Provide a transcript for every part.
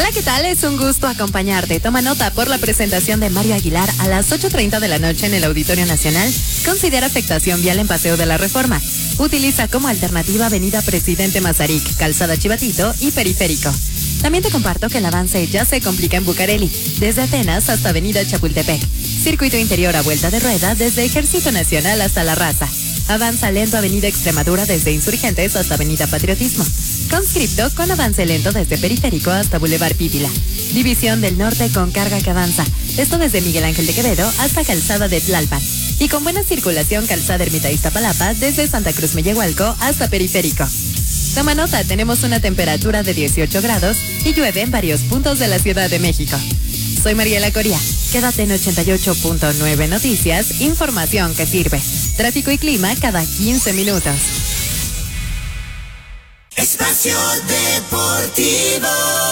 Hola, ¿qué tal? Es un gusto acompañarte. Toma nota por la presentación de Mario Aguilar a las 8:30 de la noche en el Auditorio Nacional. Considera afectación vial en Paseo de la Reforma. Utiliza como alternativa Avenida Presidente Mazarik, Calzada Chivatito y Periférico. También te comparto que el avance ya se complica en Bucareli, desde Atenas hasta Avenida Chapultepec. Circuito interior a vuelta de rueda desde Ejército Nacional hasta La Raza. Avanza lento Avenida Extremadura desde Insurgentes hasta Avenida Patriotismo. Conscripto con avance lento desde Periférico hasta Boulevard Pípila. División del Norte con carga que avanza. Esto desde Miguel Ángel de Quevedo hasta Calzada de Tlalpan. Y con buena circulación Calzada Ermita Iztapalapa desde Santa Cruz Mellehualco hasta Periférico. Toma nota, tenemos una temperatura de 18 grados y llueve en varios puntos de la Ciudad de México. Soy Mariela Coria. Quédate en 88.9 Noticias, información que sirve. Tráfico y clima cada 15 minutos. Espacio Deportivo.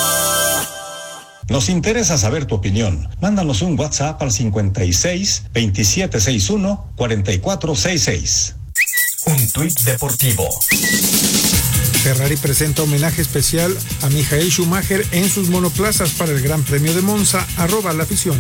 Nos interesa saber tu opinión. Mándanos un WhatsApp al 56 2761 4466. Un tuit deportivo. Ferrari presenta homenaje especial a Michael Schumacher en sus monoplazas para el Gran Premio de Monza. @la afición.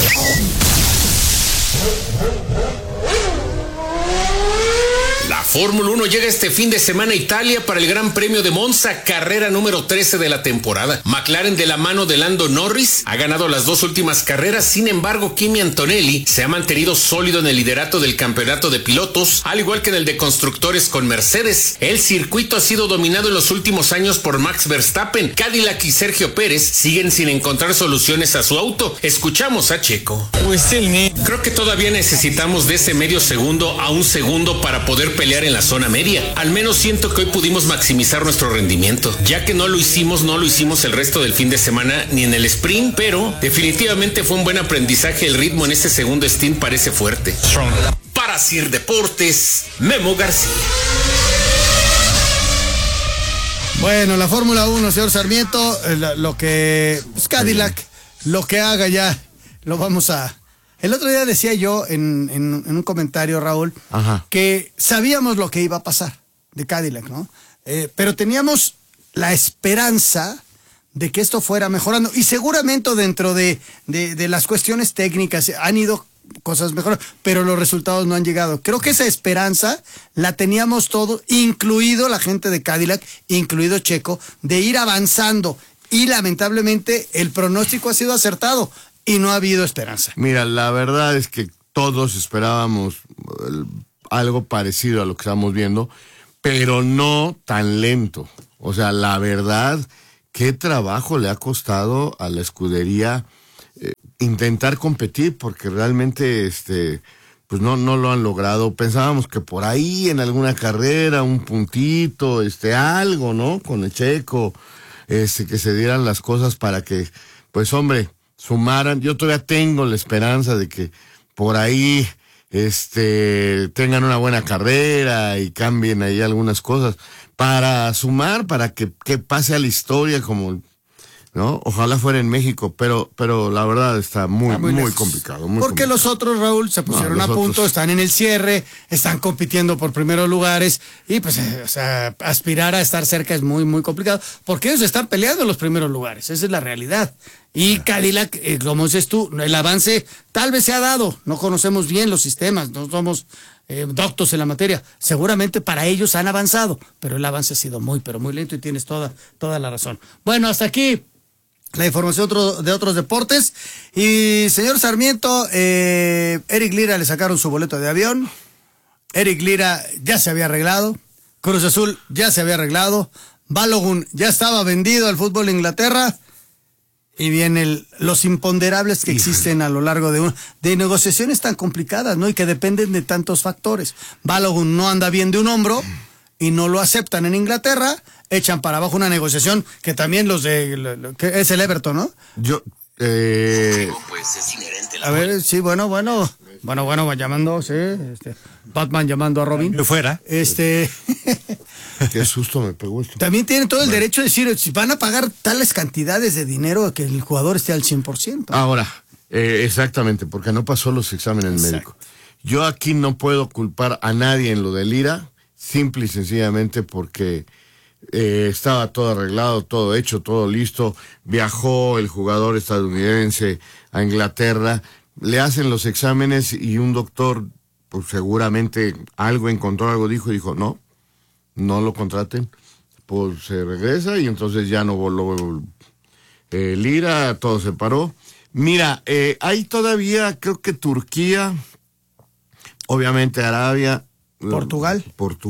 La Fórmula 1 llega este fin de semana a Italia para el Gran Premio de Monza, carrera número 13 de la temporada. McLaren, de la mano de Lando Norris, ha ganado las dos últimas carreras. Sin embargo, Kimi Antonelli se ha mantenido sólido en el liderato del campeonato de pilotos, al igual que en el de constructores con Mercedes. El circuito ha sido dominado en los últimos años por Max Verstappen. Cadillac y Sergio Pérez siguen sin encontrar soluciones a su auto. Escuchamos a Checo. Creo que todavía necesitamos de ese medio segundo a un segundo para poder pelear en la zona media. Al menos siento que hoy pudimos maximizar nuestro rendimiento, ya que no lo hicimos el resto del fin de semana ni en el sprint, pero definitivamente fue un buen aprendizaje. El ritmo en ese segundo stint parece fuerte. Para Sir Deportes, Memo García. Bueno, la Fórmula 1, señor Sarmiento, lo que Cadillac, lo que haga ya, lo vamos a... El otro día decía yo en un comentario, Raúl, que sabíamos lo que iba a pasar de Cadillac, ¿no? Pero teníamos la esperanza de que esto fuera mejorando. Y seguramente dentro de las cuestiones técnicas han ido cosas mejor, pero los resultados no han llegado. Creo que esa esperanza la teníamos todos, incluido la gente de Cadillac, incluido Checo, de ir avanzando. Y lamentablemente el pronóstico ha sido acertado. Y no ha habido esperanza. Mira, la verdad es que todos esperábamos algo parecido a lo que estamos viendo, pero no tan lento. O sea, la verdad, qué trabajo le ha costado a la escudería intentar competir, porque realmente pues no lo han logrado. Pensábamos que por ahí en alguna carrera, un puntito, algo, ¿no? Con el Checo, que se dieran las cosas para que, pues hombre, sumaran. Yo todavía tengo la esperanza de que por ahí tengan una buena carrera y cambien ahí algunas cosas para sumar, para que pase a la historia como, ¿no? Ojalá fuera en México, pero la verdad está muy complicado. Porque los otros, Raúl, se pusieron a punto, están en el cierre, están compitiendo por primeros lugares y pues, aspirar a estar cerca es muy, muy complicado porque ellos están peleando en los primeros lugares, esa es la realidad. Y Cadillac, como dices tú, el avance tal vez se ha dado, no conocemos bien los sistemas, no somos doctos en la materia, seguramente para ellos han avanzado, pero el avance ha sido muy, pero muy lento y tienes toda la razón. Bueno, hasta aquí la información de otros deportes. Y señor Sarmiento, Eric Lira le sacaron su boleto de avión. Eric Lira ya se había arreglado. Cruz Azul ya se había arreglado. Balogun ya estaba vendido al fútbol de Inglaterra. Y vienen los imponderables que existen a lo largo de negociaciones tan complicadas, ¿no? Y que dependen de tantos factores. Balogun no anda bien de un hombro y no lo aceptan en Inglaterra. Echan para abajo una negociación que también que es el Everton, ¿no? Pues es inherente la... A ver, sí, bueno, llamando, sí, Batman llamando a Robin. Yo fuera. Qué susto me pegó esto. También tienen todo el derecho de decir, si van a pagar tales cantidades de dinero que el jugador esté al 100%. Ahora, exactamente, porque no pasó los exámenes médicos. Yo aquí no puedo culpar a nadie en lo de Lira, simple y sencillamente porque Estaba todo arreglado, todo hecho, todo listo. Viajó el jugador estadounidense a Inglaterra, le hacen los exámenes y un doctor, pues seguramente algo encontró, algo dijo, no lo contraten. Pues se regresa y entonces ya no voló Lira, todo se paró. Mira, hay todavía, creo que Turquía, obviamente Arabia, Portugal,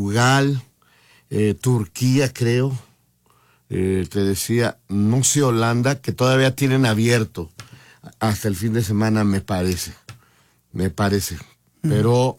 Turquía, creo, te decía, no sé, Holanda, que todavía tienen abierto hasta el fin de semana, me parece, pero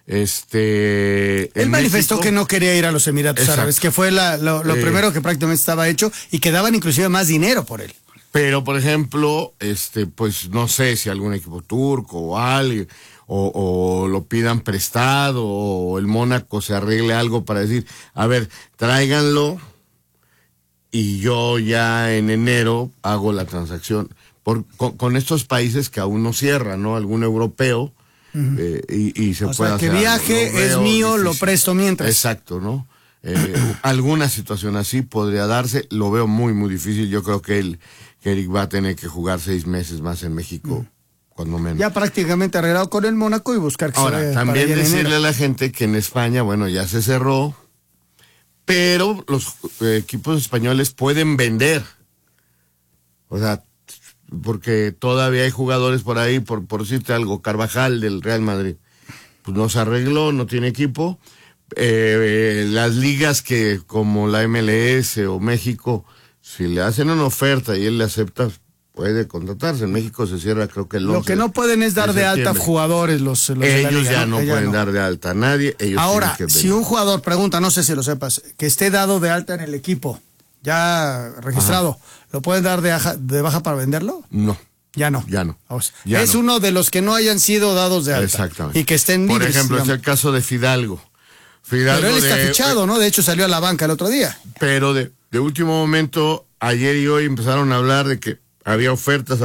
él manifestó México, que no quería ir a los Emiratos Árabes, que fue lo primero que prácticamente estaba hecho y que daban inclusive más dinero por él. Pero, por ejemplo, pues no sé si algún equipo turco o alguien, o lo pidan prestado, o el Mónaco se arregle algo para decir, a ver, tráiganlo y yo ya en enero hago la transacción. Con estos países que aún no cierran, ¿no? Algún europeo, y se puede hacer. Que viaje es mío, difícil. Lo presto mientras. Exacto, ¿no? Alguna situación así podría darse, lo veo muy, muy difícil. Yo creo que Eric va a tener que jugar 6 meses más en México, cuando menos. Ya prácticamente arreglado con el Mónaco y buscar que ahora, se vaya también para decirle a la gente que en España, bueno, ya se cerró, pero los equipos españoles pueden vender. O sea, porque todavía hay jugadores por ahí, por decirte algo, Carvajal del Real Madrid, pues no se arregló, no tiene equipo. Las ligas que como la MLS o México, si le hacen una oferta y él le acepta, puede contratarse. En México se cierra, creo que el 11 Lo que no pueden es dar de alta jugadores los ellos de la liga, ya no pueden dar de alta a nadie. Ahora, si un jugador, pregunta, no sé si lo sepas, que esté dado de alta en el equipo, ya registrado, ¿lo pueden dar de baja para venderlo? No. Ya no. O sea, es uno de los que no hayan sido dados de alta. Exactamente. Y que estén libres. Por ejemplo, digamos, es el caso de Fidalgo. Pero él está fichado, ¿no? De hecho salió a la banca el otro día. Pero de último momento, ayer y hoy empezaron a hablar de que había ofertas,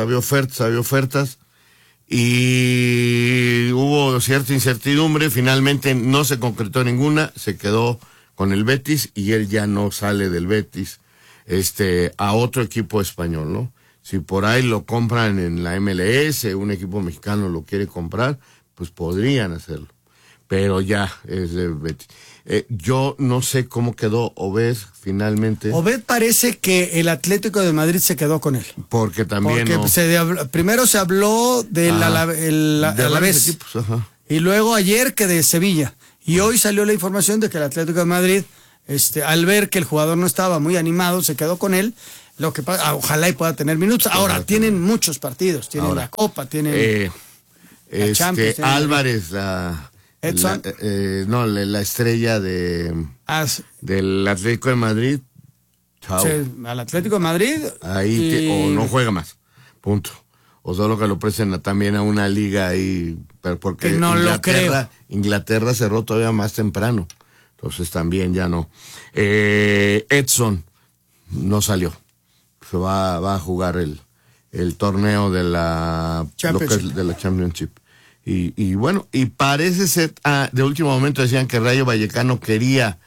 y hubo cierta incertidumbre. Finalmente no se concretó ninguna, se quedó con el Betis y él ya no sale del Betis a otro equipo español, ¿no? Si por ahí lo compran en la MLS, un equipo mexicano lo quiere comprar, pues podrían hacerlo. Pero ya es de Betis. Yo no sé cómo quedó Obed finalmente. Obed parece que el Atlético de Madrid se quedó con él. Porque también primero se habló del Alavés. Y luego ayer que de Sevilla. Y hoy salió la información de que el Atlético de Madrid, al ver que el jugador no estaba muy animado, se quedó con él. Lo que pasa, ojalá y pueda tener minutos. Ahora, tienen muchos partidos. Tienen la Copa, tienen la Champions. Álvarez, Edson. la estrella del Atlético de Madrid. Chao. Sí, al Atlético de Madrid. Ahí o no juega más. Punto. O solo que lo presten también a una liga ahí. Pero porque que no lo creo. Inglaterra cerró todavía más temprano. Entonces también ya no. Edson no salió. Se va a jugar el torneo de la Championship. Y bueno, y parece ser, de último momento decían que Rayo Vallecano quería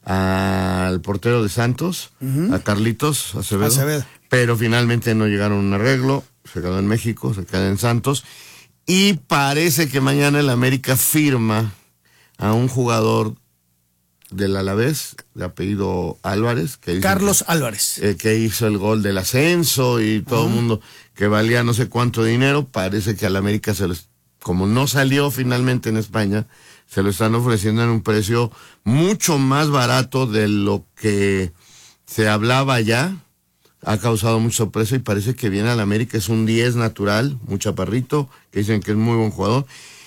al portero de Santos, a Carlitos Acevedo, pero finalmente no llegaron a un arreglo, se quedó en México, se queda en Santos, y parece que mañana el América firma a un jugador del Alavés, de apellido Álvarez, Carlos Álvarez, que hizo el gol del ascenso y todo el mundo, que valía no sé cuánto dinero. Parece que al América como no salió finalmente en España, se lo están ofreciendo en un precio mucho más barato de lo que se hablaba ya. Ha causado mucha sorpresa y parece que viene al América, es un 10 natural, muy chaparrito, que dicen que es muy buen jugador.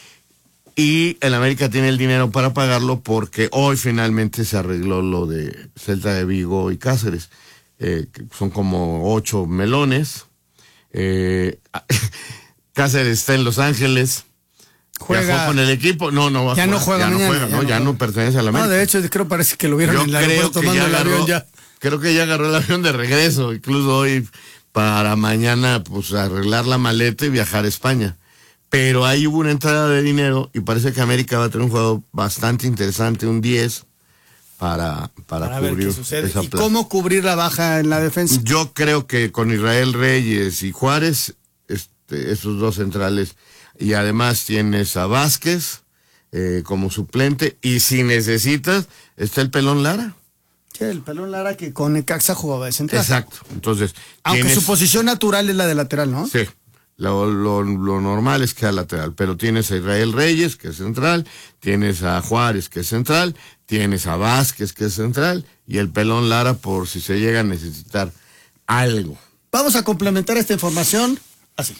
Y el América tiene el dinero para pagarlo porque hoy finalmente se arregló lo de Celta de Vigo y Cáceres. Que son como 8 melones. Cáceres está en Los Ángeles. ¿Juega con el equipo? No va ya a jugar. Ya no pertenece a la América. No, de hecho, creo parece que lo vieron en el aeropuerto tomando el avión ya. Creo que ya agarró el avión de regreso, incluso hoy para mañana, pues arreglar la maleta y viajar a España. Pero ahí hubo una entrada de dinero y parece que América va a tener un jugador bastante interesante, un 10, para ver cubrir qué sucede. esa ¿Y plaza. cómo cubrir la baja en la defensa? Yo creo que con Israel Reyes y Juárez, esos dos centrales, y además tienes a Vázquez como suplente, y si necesitas, está el Pelón Lara. Sí, el Pelón Lara que con Necaxa jugaba de central. Exacto. Entonces, aunque su posición natural es la de lateral, ¿no? Sí. Lo normal es que sea lateral, pero tienes a Israel Reyes, que es central, tienes a Juárez, que es central, tienes a Vázquez, que es central, y el Pelón Lara por si se llega a necesitar algo. Vamos a complementar esta información así.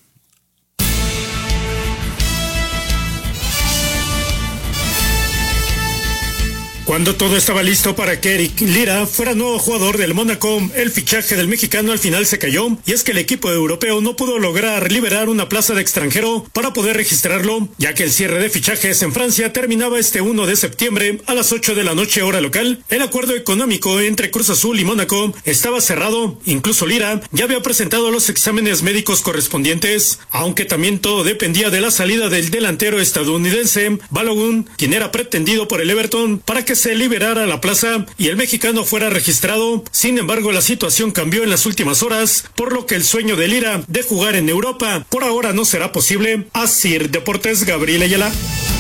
Cuando todo estaba listo para que Eric Lira fuera nuevo jugador del Mónaco, el fichaje del mexicano al final se cayó, y es que el equipo europeo no pudo lograr liberar una plaza de extranjero para poder registrarlo, ya que el cierre de fichajes en Francia terminaba este 1 de septiembre a las 8 de la noche hora local. El acuerdo económico entre Cruz Azul y Mónaco estaba cerrado, incluso Lira ya había presentado los exámenes médicos correspondientes, aunque también todo dependía de la salida del delantero estadounidense Balogun, quien era pretendido por el Everton para que se liberara la plaza y el mexicano fuera registrado. Sin embargo, la situación cambió en las últimas horas, por lo que el sueño de Lira de jugar en Europa por ahora no será posible. Asir Deportes, Gabriel Ayala.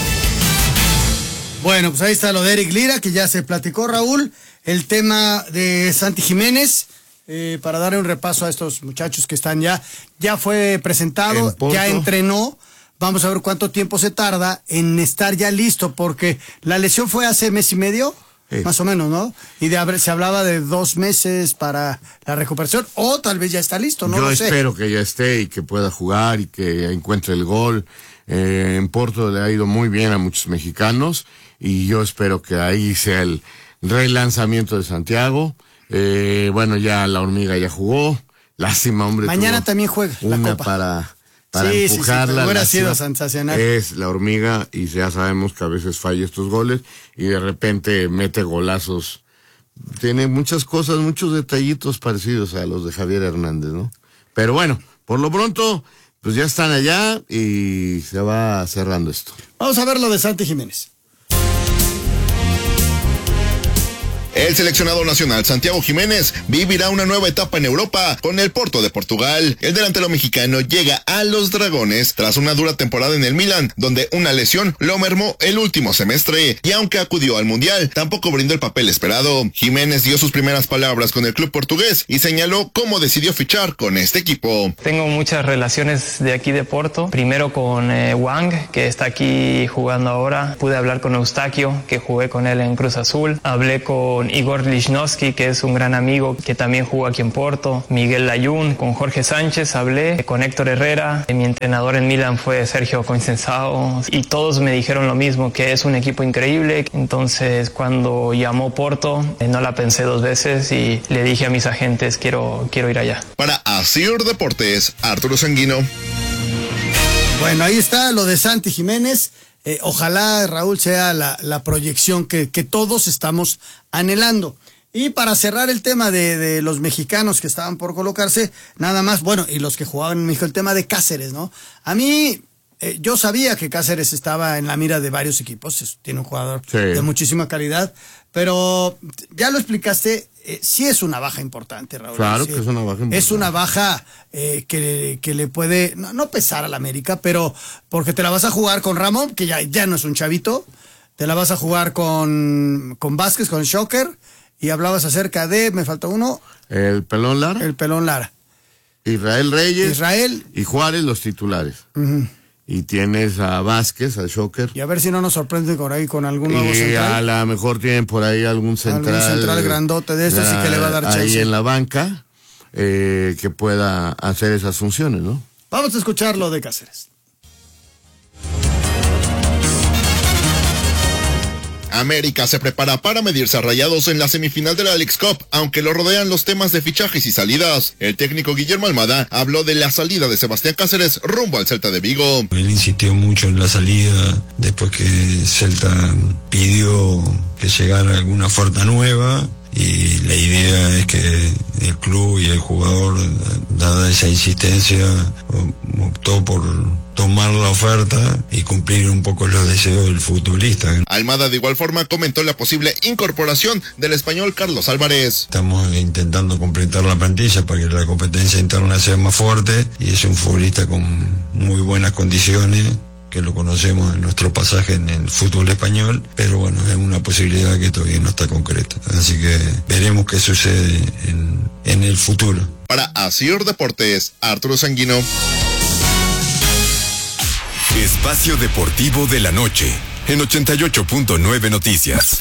Bueno, pues ahí está lo de Eric Lira, que ya se platicó, Raúl. El tema de Santi Jiménez, para darle un repaso a estos muchachos que están ya fue presentado, ya entrenó. Vamos a ver cuánto tiempo se tarda en estar ya listo, porque la lesión fue hace mes y medio, más o menos, ¿no? Y se hablaba de 2 meses para la recuperación, o tal vez ya está listo, no lo sé. Yo espero que ya esté y que pueda jugar y que encuentre el gol. En Porto le ha ido muy bien a muchos mexicanos, y yo espero que ahí sea el relanzamiento de Santiago. Bueno, ya la Hormiga ya jugó. Lástima, hombre. Mañana también juega la Copa. para sí, empujarla. Hubiera sido sensacional. Es la Hormiga, y ya sabemos que a veces falla estos goles y de repente mete golazos. Tiene muchas cosas, muchos detallitos parecidos a los de Javier Hernández, ¿no? Pero bueno, por lo pronto, pues ya están allá y se va cerrando esto. Vamos a ver lo de Santi Jiménez. El seleccionado nacional Santiago Jiménez vivirá una nueva etapa en Europa con el Porto de Portugal. El delantero mexicano llega a los Dragones tras una dura temporada en el Milan, donde una lesión lo mermó el último semestre, y aunque acudió al Mundial, tampoco brindó el papel esperado. Jiménez dio sus primeras palabras con el club portugués y señaló cómo decidió fichar con este equipo. Tengo muchas relaciones de aquí de Porto, primero con Wang, que está aquí jugando ahora. Pude hablar con Eustaquio, que jugué con él en Cruz Azul. Hablé con Igor Lichnowsky, que es un gran amigo que también jugó aquí en Porto, Miguel Layún, con Jorge Sánchez hablé, con Héctor Herrera, mi entrenador en Milan fue Sergio Conceição, y todos me dijeron lo mismo, que es un equipo increíble. Entonces cuando llamó Porto, no la pensé 2 veces y le dije a mis agentes, quiero ir allá. Para Asir Deportes, Arturo Sanguino. Bueno, ahí está lo de Santi Jiménez. Ojalá, Raúl, sea la proyección que todos estamos anhelando. Y para cerrar el tema de los mexicanos que estaban por colocarse, nada más, bueno, y los que jugaban en México, el tema de Cáceres, ¿no? A mí, yo sabía que Cáceres estaba en la mira de varios equipos, tiene un jugador de muchísima calidad, pero ya lo explicaste, sí es una baja importante, Raúl. Claro sí, que es una baja importante. Es una baja que le puede, no pesar a la América, pero porque te la vas a jugar con Ramón, que ya no es un chavito, te la vas a jugar con Vázquez, con Shocker, y hablabas acerca de, me falta uno. El Pelón Lara. El Pelón Lara. Israel Reyes. Y Juárez, los titulares. Y tienes a Vázquez, a Shocker. Y a ver si no nos sorprende por ahí con algún nuevo central. Y a lo mejor tienen por ahí algún central grandote de estos y que le va a dar chance. Ahí en la banca, que pueda hacer esas funciones, ¿no? Vamos a escuchar lo de Cáceres. América se prepara para medirse a Rayados en la semifinal de la Leagues Cup, aunque lo rodean los temas de fichajes y salidas. El técnico Guillermo Almada habló de la salida de Sebastián Cáceres rumbo al Celta de Vigo. Él insistió mucho en la salida después que Celta pidió que llegara alguna oferta nueva, y la idea es que el club y el jugador, dada esa insistencia, optó optó por tomar la oferta y cumplir un poco los deseos del futbolista. Almada de igual forma comentó la posible incorporación del español Carlos Álvarez. Estamos intentando completar la plantilla para que la competencia interna sea más fuerte y es un futbolista con muy buenas condiciones, que lo conocemos en nuestro pasaje en el fútbol español, pero bueno, es una posibilidad que todavía no está concreta. Así que veremos qué sucede en el futuro. Para Asir Deportes, Arturo Sanguino. Espacio Deportivo de la Noche, en 88.9 Noticias.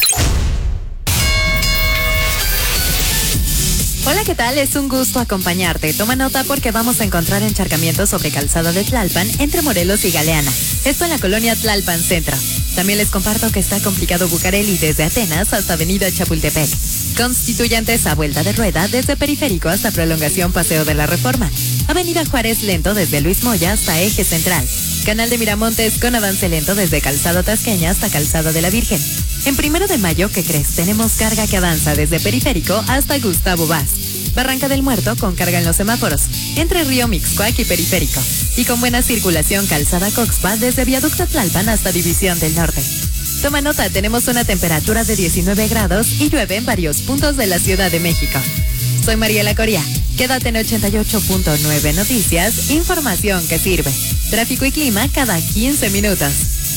Hola, ¿qué tal? Es un gusto acompañarte. Toma nota porque vamos a encontrar encharcamientos sobre calzada de Tlalpan entre Morelos y Galeana. Esto en la colonia Tlalpan Centro. También les comparto que está complicado Bucareli desde Atenas hasta Avenida Chapultepec. Constituyentes a vuelta de rueda desde Periférico hasta Prolongación Paseo de la Reforma. Avenida Juárez lento desde Luis Moya hasta Eje Central. Canal de Miramontes con avance lento desde Calzado Tasqueña hasta Calzado de la Virgen. En 1 de Mayo, ¿qué crees? Tenemos carga que avanza desde Periférico hasta Gustavo Vaz. Barranca del Muerto con carga en los semáforos, entre Río Mixcoac y Periférico. Y con buena circulación Calzada Coxpa desde Viaducto Tlalpan hasta División del Norte. Toma nota, tenemos una temperatura de 19 grados y llueve en varios puntos de la Ciudad de México. Soy Mariela Coria. Quédate en 88.9 Noticias, información que sirve. Tráfico y clima cada 15 minutos.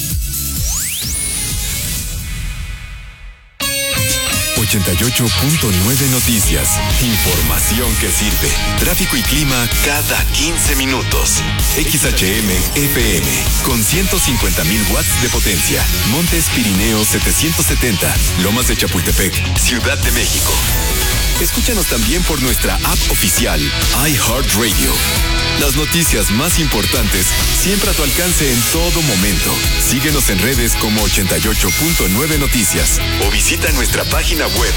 88.9 Noticias, información que sirve. Tráfico y clima cada 15 minutos. XHM FM, con 150.000 watts de potencia. Montes Pirineos 770, Lomas de Chapultepec, Ciudad de México. Escúchanos también por nuestra app oficial, iHeartRadio. Las noticias más importantes siempre a tu alcance en todo momento. Síguenos en redes como 88.9 Noticias o visita nuestra página web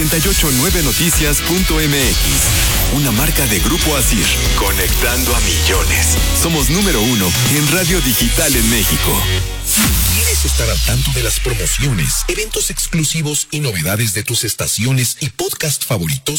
889noticias.mx. Una marca de Grupo Asir, conectando a millones. Somos número 1 en radio digital en México. ¿Quieres estar al tanto de las promociones, eventos exclusivos y novedades de tus estaciones y podcast favoritos?